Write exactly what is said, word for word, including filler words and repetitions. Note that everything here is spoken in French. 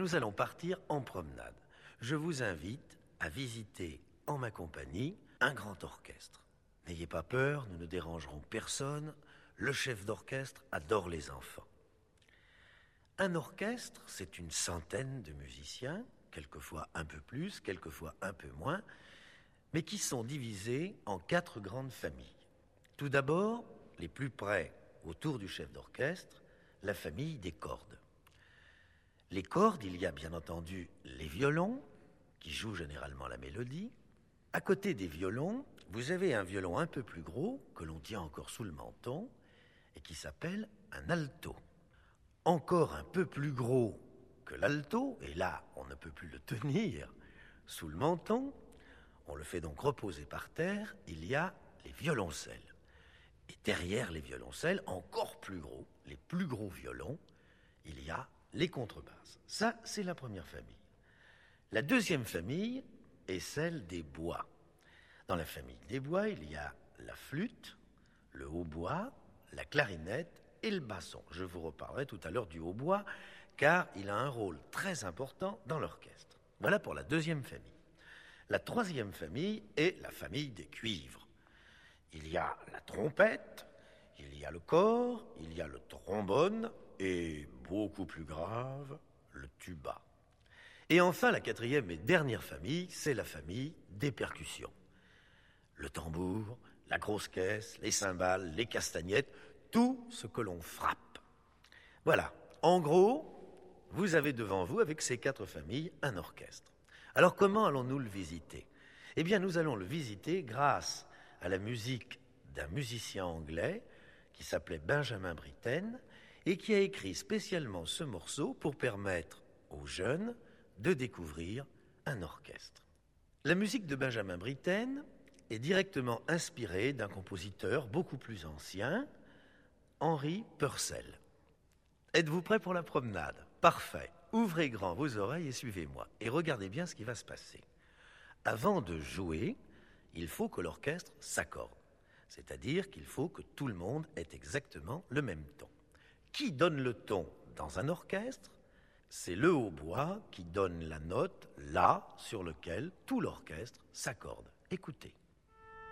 nous allons partir en promenade. Je vous invite à visiter en ma compagnie un grand orchestre. N'ayez pas peur, nous ne dérangerons personne. Le chef d'orchestre adore les enfants. Un orchestre, c'est une centaine de musiciens, quelquefois un peu plus, quelquefois un peu moins, mais qui sont divisés en quatre grandes familles. Tout d'abord, les plus près autour du chef d'orchestre, la famille des cordes. Les cordes, il y a bien entendu les violons, qui jouent généralement la mélodie. À côté des violons, vous avez un violon un peu plus gros, que l'on tient encore sous le menton, et qui s'appelle un alto. Encore un peu plus gros que l'alto, et là, on ne peut plus le tenir sous le menton, on le fait donc reposer par terre, il y a les violoncelles. Et derrière les violoncelles, encore plus gros, les plus gros violons, il y a les contrebasses. Ça, c'est la première famille. La deuxième famille est celle des bois. Dans la famille des bois, il y a la flûte, le hautbois, la clarinette et le basson. Je vous reparlerai tout à l'heure du hautbois, car il a un rôle très important dans l'orchestre. Voilà pour la deuxième famille. La troisième famille est la famille des cuivres. Il y a la trompette, il y a le cor, il y a le trombone et, beaucoup plus grave, le tuba. Et enfin, la quatrième et dernière famille, c'est la famille des percussions. Le tambour, la grosse caisse, les cymbales, les castagnettes, tout ce que l'on frappe. Voilà, en gros, vous avez devant vous, avec ces quatre familles, un orchestre. Alors comment allons-nous le visiter? Eh bien, nous allons le visiter grâce à la musique d'un musicien anglais qui s'appelait Benjamin Britten et qui a écrit spécialement ce morceau pour permettre aux jeunes de découvrir un orchestre. La musique de Benjamin Britten est directement inspirée d'un compositeur beaucoup plus ancien, Henry Purcell. Êtes-vous prêts pour la promenade? Parfait. Ouvrez grand vos oreilles et suivez-moi. Et regardez bien ce qui va se passer. Avant de jouer, il faut que l'orchestre s'accorde. C'est-à-dire qu'il faut que tout le monde ait exactement le même ton. Qui donne le ton dans un orchestre? C'est le hautbois qui donne la note La sur lequel tout l'orchestre s'accorde. Écoutez.